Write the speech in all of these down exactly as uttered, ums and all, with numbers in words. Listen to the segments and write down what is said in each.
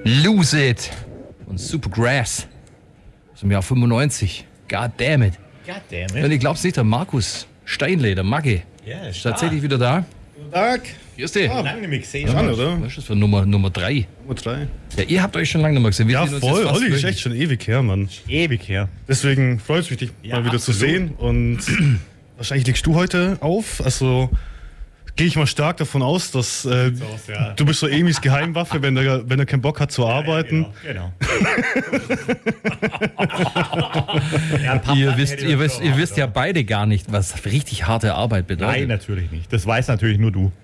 Lose It und Supergrass aus dem Jahr fünfundneunzig. God damn it. God damn it. Und ich glaub's nicht, der Markus Steinle, der Magge, Ja, ist tatsächlich wieder da. Guten Tag. Hier ist der. Ah, lange nicht mehr gesehen. Schon, aber- oder? Was ist das für Nummer, Nummer drei? Nummer drei. Ja, ihr habt euch schon lange nicht mehr gesehen. Wir Ja, sehen uns voll. jetzt fast Olli ist wöchentlich. echt schon ewig her, Mann. Ewig her. Deswegen freut es mich, dich Ja, mal wieder absolut. zu sehen. Und wahrscheinlich legst du heute auf. Also gehe ich mal stark davon aus, dass äh, aus, ja. du bist so Emis Geheimwaffe, wenn er, wenn er keinen Bock hat zu arbeiten. Genau. Ja, ein paar Ihr Platten wisst, hätte ich ihr, noch wisst, drauf, ihr wisst ja oder? beide gar nicht, was richtig harte Arbeit bedeutet. Nein, natürlich nicht. Das weiß natürlich nur du.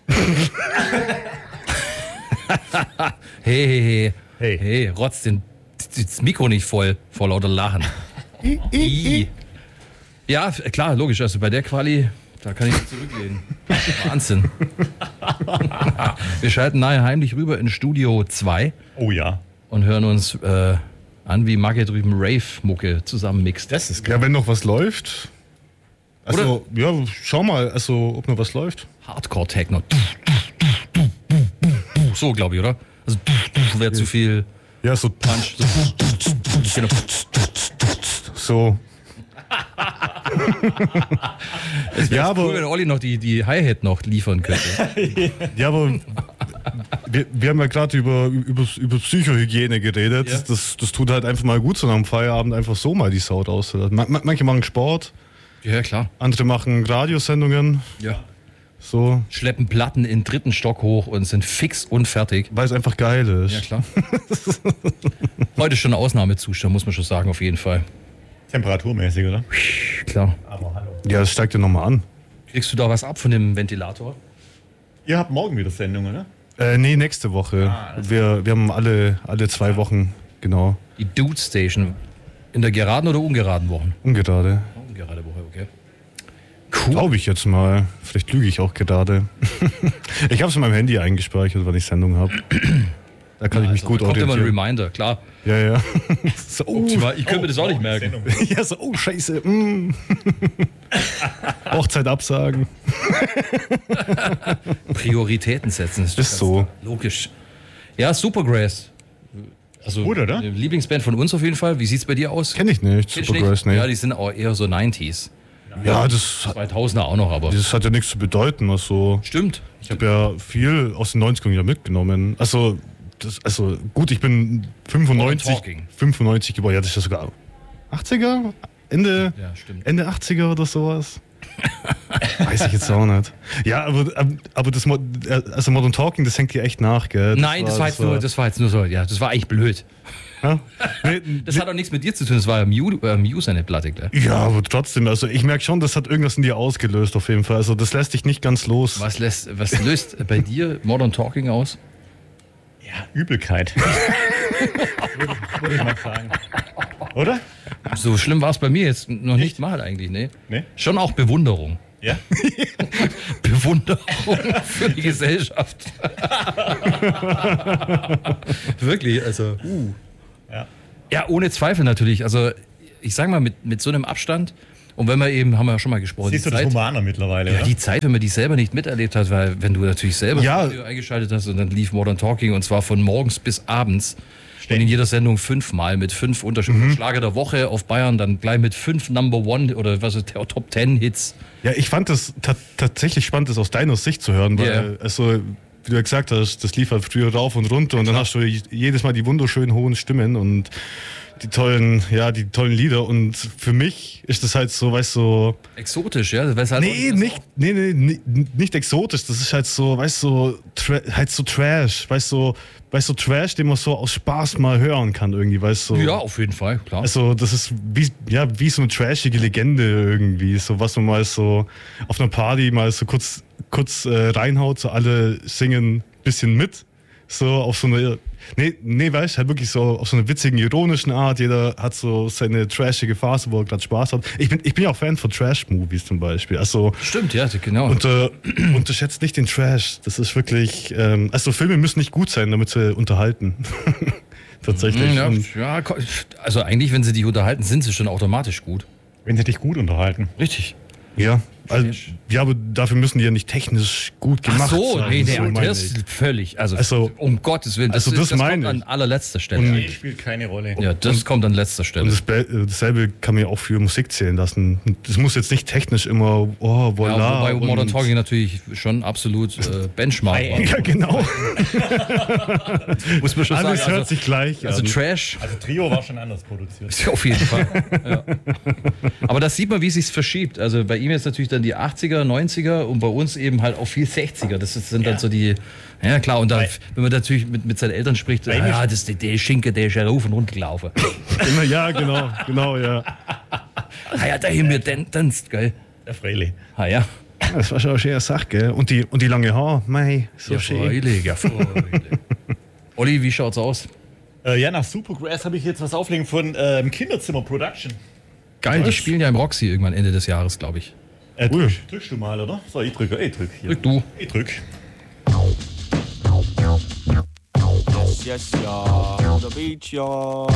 Hey, hey, hey. Hey. Hey, rotz den, das Mikro nicht voll, vor lauter Lachen. I. Ja, f- klar, logisch. Also bei der Quali, da kann ich nicht zurücklehnen. Wahnsinn. Wir schalten nachher heimlich rüber in Studio zwei Oh ja. und hören uns äh, an, wie Magge drüben Rave-Mucke zusammenmixt. Das ist Ja, wenn noch was läuft. Also, ja, schau mal, also, ob noch was läuft. Hardcore-Techno. So, glaube ich, oder? Also wäre zu viel Ja, so, Punch. So, genau. so. ja, Cool, wenn aber, Olli noch die, die Hi-Hat noch liefern könnte. ja, aber wir, wir haben ja gerade über, über, über Psychohygiene geredet. Ja. Das, das tut halt einfach mal gut, so nach dem Feierabend einfach so mal die Sau rauszulassen. Ma- ma- Manche machen Sport, Ja, klar. andere machen Radiosendungen. Ja. So, Schleppen Platten in den dritten Stock hoch und sind fix und fertig. weil es einfach geil ist. Ja, klar. Heute ist schon ein Ausnahmezustand, muss man schon sagen, auf jeden Fall. temperaturmäßig, oder? Klar. Aber hallo. Ja, das steigt ja nochmal an. Kriegst du da was ab von dem Ventilator? Ihr habt morgen wieder Sendung, oder? Äh, nee, nächste Woche. Ah, alles wir, wir haben alle, alle zwei Wochen, genau, Die Dude Station. In der geraden oder ungeraden Wochen? ungerade. Ungerade Woche, okay. Cool. Glaube ich jetzt mal. Vielleicht lüge ich auch gerade. Ich habe es in meinem Handy eingespeichert, wann ich Sendung habe. Da kann ich mich Also, gut da kommt immer ein orientieren. Reminder, klar. Ja, ja. So, oh, Ich könnte mir das auch nicht merken. Sendung. ja, so, oh, scheiße. Mm. Hochzeit absagen. Prioritäten setzen. Das Ist so. Logisch. Ja, Supergrass. Also, Gut, oder? die Lieblingsband von uns auf jeden Fall. Wie sieht's bei dir aus? Kenn ich nicht. Kennst du Supergrass, nicht? nee. Ja, die sind auch eher so neunziger. Ja, das, zweitausender auch noch, aber. das hat ja nichts zu bedeuten. Also, Stimmt. ich habe ja viel aus den neunzigern wieder mitgenommen. Also, das, also gut, ich bin fünfundneunzig, Modern Talking. fünfundneunzig geboren. Ja, das ist ja sogar achtziger? Ende, Ja, stimmt. Ende achtziger oder sowas. Weiß ich jetzt auch nicht. Ja, aber, aber das Mo- also Modern Talking, das hängt dir echt nach, gell? Nein, das war, jetzt nur, war- das war jetzt nur so, ja, das war eigentlich blöd. ja? Nee, Das hat auch nichts mit dir zu tun, das war ja Muse, äh, Muse eine Platte, gell? ja, aber trotzdem, also ich merke schon, das hat irgendwas in dir ausgelöst auf jeden Fall. Also das lässt dich nicht ganz los. Was, lässt, was löst bei dir Modern Talking aus? Ja, Übelkeit. würde, würde ich mal sagen. Oder? So schlimm war es bei mir jetzt noch nicht mal eigentlich, ne? Nee? Schon auch Bewunderung. Ja? Bewunderung für die Gesellschaft. Wirklich, also. Uh. Ja. Ja, ohne Zweifel natürlich. Also, ich sag mal, mit, mit so einem Abstand, und wenn wir eben, haben wir ja schon mal gesprochen, Siehst du die das Zeit, humaner mittlerweile, ja, oder? die Zeit, wenn man die selber nicht miterlebt hat, weil wenn du natürlich selber Ja. das Radio eingeschaltet hast und dann lief Modern Talking und zwar von morgens bis abends und in jeder Sendung fünfmal mit fünf unterschiedlichen Schlager der Woche auf Bayern, dann gleich mit fünf Number One oder was ist, Top Ten Hits. Ja, ich fand das ta- tatsächlich spannend, das aus deiner Sicht zu hören, weil, Ja. also, wie du ja gesagt hast, das lief halt früher rauf und runter und dann hast du jedes Mal die wunderschönen hohen Stimmen und die tollen, ja, die tollen Lieder und für mich ist das halt so, weißt du, so, Exotisch, ja? Weil es halt nee, auch nicht, nee, nee, nee, nicht exotisch, das ist halt so, weißt du, so, tra- halt so Trash, weißt du, weißt du, Trash, den man so aus Spaß mal hören kann irgendwie, weißt du. Ja, auf jeden Fall, klar. Also das ist wie, ja, wie so eine trashige Legende irgendwie, so was man mal so auf einer Party mal so kurz, kurz äh, reinhaut, so alle singen ein bisschen mit, so auf so eine, nee, nee, weißt du, halt wirklich so auf so eine witzigen, ironischen Art, jeder hat so seine trashige Phase, wo er gerade Spaß hat. Ich bin, ich bin ja auch Fan von Trash-Movies zum Beispiel, also Stimmt, ja, genau. und, äh, unterschätzt nicht den Trash, das ist wirklich, ähm, also Filme müssen nicht gut sein, damit sie unterhalten. Tatsächlich. ja, Und ja, also eigentlich, wenn sie dich unterhalten, sind sie schon automatisch gut. Wenn sie dich gut unterhalten. Richtig. ja, Also, ja, aber dafür müssen die ja nicht technisch gut gemacht Ach so, sein. nee, nee, so meine das ich. ist völlig. Also, Also- um Gottes Willen, das, also das ist, das meine kommt ich. an allerletzter Stelle. Und- Nee, spielt keine Rolle. ja, das kommt an letzter Und Stelle. das, Be- äh, dasselbe kann man ja auch für Musik zählen lassen. Das muss jetzt nicht technisch immer, oh, voilà. Ja, wobei Modern und- Talking natürlich schon absolut äh, Benchmark war. Ja, genau. Muss man schon Alles sagen. hört Also, sich gleich also an. Trash, Also Trio war schon anders produziert. auf jeden Fall. Ja. Aber das sieht man, wie es sich verschiebt. Also bei ihm jetzt natürlich dann die achtziger, neunziger und bei uns eben halt auch viel sechziger. Das ist- sind dann Ja. so die, ja klar, und da, Weil- wenn man natürlich mit, mit seinen Eltern spricht, Weil ah, wir- ja, das, der, der Schinke, der ist ja rauf und runter gelaufen. Immer, ja, genau, genau, ja. Ah ja, da haben wir den tanzt, gell? Der Freile. Ah ja. Das war schon eine schöne Sache, gell? Und die, und die lange Haare, mei, so Ja, schön. freilich, ja, freilich. Olli, wie schaut's aus? Äh, ja, nach Supergrass habe ich jetzt was auflegen von ähm, Kinderzimmer Production. Geil, die spielen ja im Roxy irgendwann Ende des Jahres, glaube ich. Äh, Cool. drück, drückst du mal, oder? So, ich drücke. Ich drück. Hier. Drück du. Ich drück. Yes, yes, y'all. The beach, y'all.